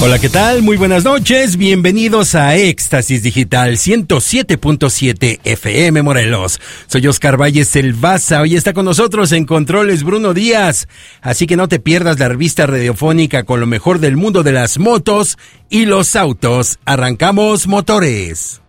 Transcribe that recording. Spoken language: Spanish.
Hola, ¿qué tal? Muy buenas noches. Bienvenidos a Éxtasis Digital 107.7 FM Morelos. Soy Oscar Valles el Baza. Hoy está con nosotros en controles Bruno Díaz. Así que no te pierdas la revista radiofónica con lo mejor del mundo de las motos y los autos. Arrancamos motores.